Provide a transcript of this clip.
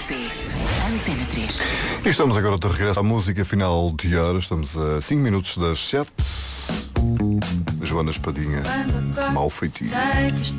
RTP Antena 3. E estamos agora de regresso à música final de hora. Estamos a 5 minutos das 7. Joana Espadinha, mau feitio.